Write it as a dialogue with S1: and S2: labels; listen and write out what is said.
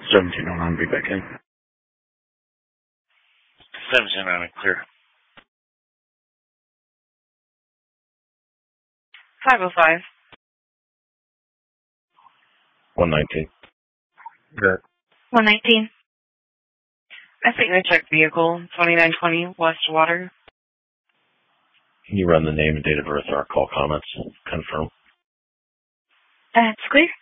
S1: 1709, be back in.
S2: 1709, clear.
S3: 505.
S1: 119.
S4: Good.
S3: 119. I think I checked vehicle 2920 West Water.
S1: Can you run the name and date of birth or call comments? Confirm.
S3: It's clear.